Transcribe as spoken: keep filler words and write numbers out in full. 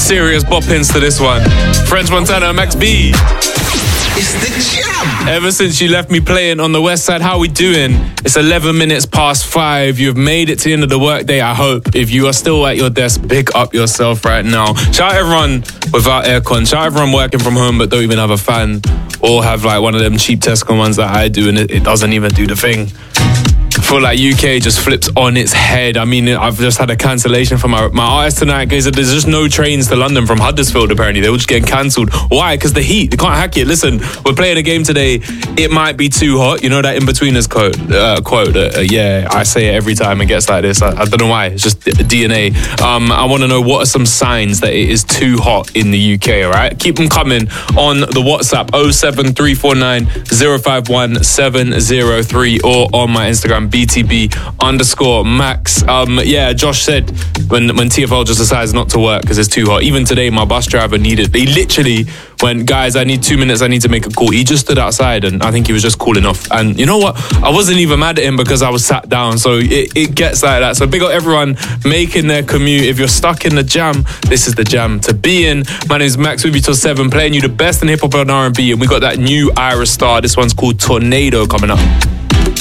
serious boppins to this one. French Montana, Max B. It's the jam. Ever since you left me playing on the west side, how we doing? It's eleven minutes past five. You've made it to the end of the workday, I hope. If you are still at your desk, big up yourself right now. Shout out everyone without aircon. Shout out everyone working from home but don't even have a fan, or have like one of them cheap Tesco ones that I do and it, it doesn't even do the thing. I feel like U K just flips on its head. I mean, I've just had a cancellation for my, my artist tonight because there's just no trains to London from Huddersfield, apparently. They were just getting cancelled. Why? Because the heat. They can't hack it. Listen, we're playing a game today. It might be too hot. You know that in-betweeners quote? Uh, quote. Uh, yeah, I say it every time it gets like this. I, I don't know why. It's just D N A. Um, I want to know what are some signs that it is too hot in the U K, all right? Keep them coming on the WhatsApp oh seven three four nine oh five one seven oh three or on my Instagram, B T B underscore Max. Um, yeah, Josh said when when T F L just decides not to work because it's too hot. Even today, my bus driver needed. He literally went, guys, I need two minutes. I need to make a call. He just stood outside, and I think he was just cooling off. And you know what? I wasn't even mad at him because I was sat down. So it, it gets like that. So big up everyone making their commute. If you're stuck in the jam, this is the jam to be in. My name is Max with you till seven, playing you the best in hip hop and R and B, and we got that new Ira Star. This one's called Tornado coming up.